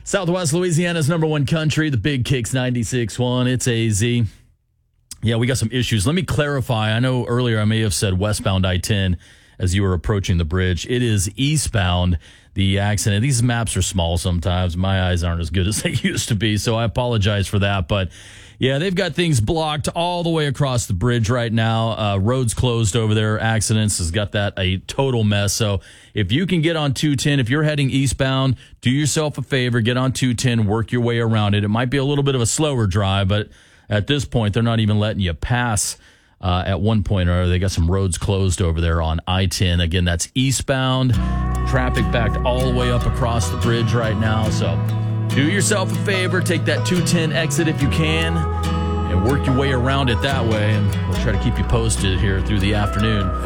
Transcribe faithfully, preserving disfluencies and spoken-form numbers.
Southwest Louisiana's number one country, the Big Kicks ninety-six point one. It's A Z. Yeah, we got some issues. Let me clarify. I know earlier I may have said westbound I ten as you were approaching the bridge. It is eastbound, the accident. These maps are small sometimes. My eyes aren't as good as they used to be, so I apologize for that. But, yeah, they've got things blocked all the way across the bridge right now. Uh, roads closed over there. Accidents has got that a total mess. So if you can get on two ten, if you're heading eastbound, do yourself a favor, get on two ten, work your way around it. It might be a little bit of a slower drive, but at this point, they're not even letting you pass uh, at one point or another. They got some roads closed over there on I ten. Again, that's eastbound. Traffic backed all the way up across the bridge right now. So do yourself a favor. Take that two ten exit if you can and work your way around it that way. And we'll try to keep you posted here through the afternoon.